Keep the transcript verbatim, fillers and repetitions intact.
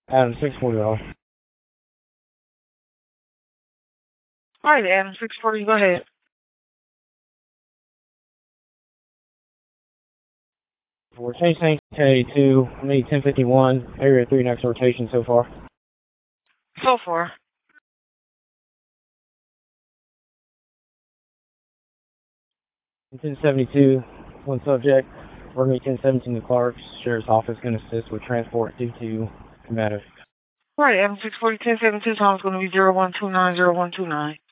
Adam six forty. All right, Adam six forty, go ahead. We're chasing K two, me ten fifty-one, area three next rotation so far. So far. ten seventy-two, one subject, Working ten seventeen to Clark's Sheriff's Office, going to assist with transport due to combative. All right, Adam six forty, ten seventy-two, time's going to be zero one two nine, zero one two nine.